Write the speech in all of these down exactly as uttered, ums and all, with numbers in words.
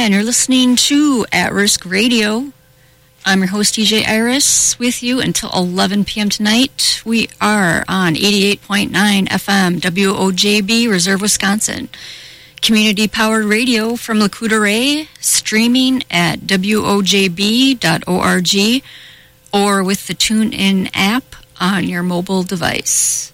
And you're listening to At Risk Radio. I'm your host, D J Iris, with you until eleven p.m. tonight. We are on eighty-eight point nine F M, W O J B, Reserve, Wisconsin. Community-powered radio from Lakuta Ray, streaming at W O J B dot org or with the TuneIn app on your mobile device.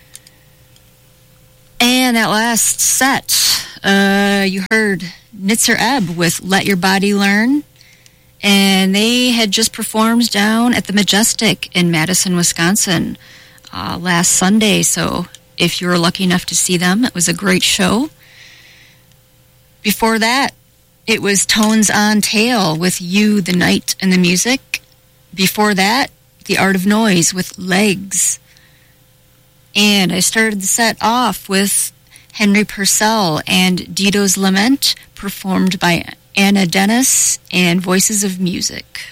And that last set, uh, you heard Nitzer Ebb with Let Your Body Learn. And they had just performed down at the Majestic in Madison, Wisconsin uh, last Sunday. So if you were lucky enough to see them, it was a great show. Before that, it was Tones on Tail with You, the Night, and the Music. Before that, The Art of Noise with Legs. And I started the set off with Henry Purcell and Dido's Lament, performed by Anna Dennis and Voices of Music.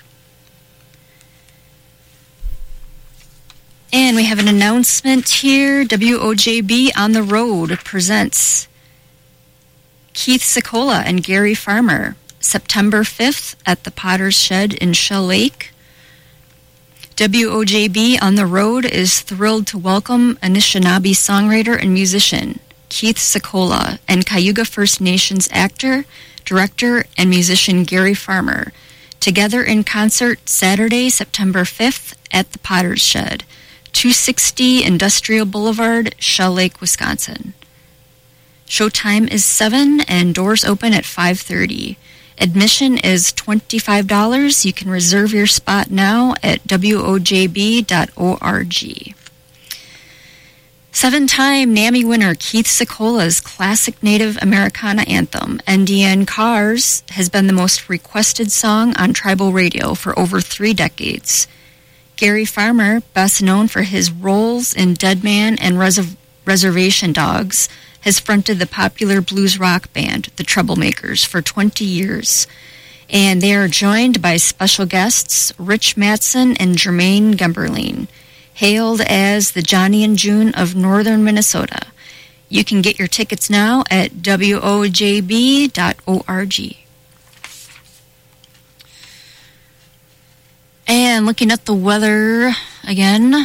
And we have an announcement here. W O J B On the Road presents Keith Sikola and Gary Farmer, September fifth at the Potter's Shed in Shell Lake. W O J B On the Road is thrilled to welcome Anishinaabe songwriter and musician Keith Sikola and Cayuga First Nations actor, director, and musician Gary Farmer, together in concert Saturday, September fifth at the Potter's Shed, two sixty Industrial Boulevard, Shell Lake, Wisconsin. Showtime is seven and doors open at five thirty. Admission is twenty-five dollars. You can reserve your spot now at W O J B dot org. Seven-time NAMI winner Keith Sikola's classic Native Americana anthem, N D N Cars, has been the most requested song on tribal radio for over three decades. Gary Farmer, best known for his roles in Dead Man and Res- Reservation Dogs, has fronted the popular blues rock band, The Troublemakers, for twenty years. And they are joined by special guests Rich Mattson and Jermaine Gemberling, hailed as the Johnny and June of northern Minnesota. You can get your tickets now at W O J B dot org. And looking at the weather again,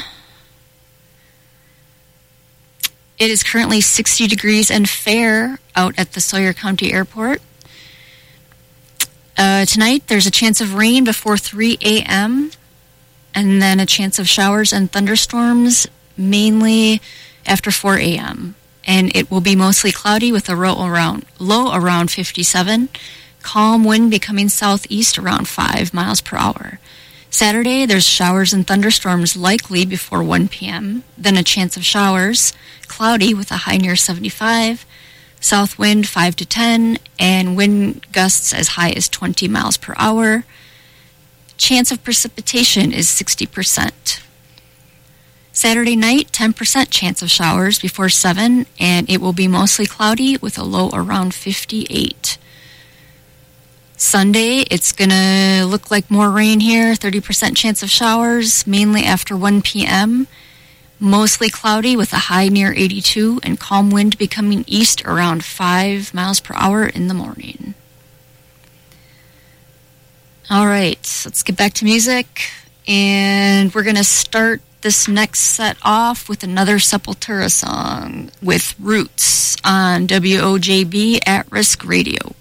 it is currently sixty degrees and fair out at the Sawyer County Airport. Uh, tonight, there's a chance of rain before three a.m., and then a chance of showers and thunderstorms, mainly after four a.m. And it will be mostly cloudy with a low around, low around fifty-seven. Calm wind becoming southeast around five miles per hour. Saturday, there's showers and thunderstorms likely before one p.m., then a chance of showers, cloudy with a high near seventy-five, south wind five to ten, and wind gusts as high as twenty miles per hour. Chance of precipitation is sixty percent. Saturday night, ten percent chance of showers before seven, and it will be mostly cloudy with a low around fifty-eight. Sunday, it's going to look like more rain here, thirty percent chance of showers, mainly after one p.m., mostly cloudy with a high near eighty-two, and calm wind becoming east around five miles per hour in the morning. All right, let's get back to music, and we're going to start this next set off with another Sepultura song with Roots on W O J B At Risk Radio.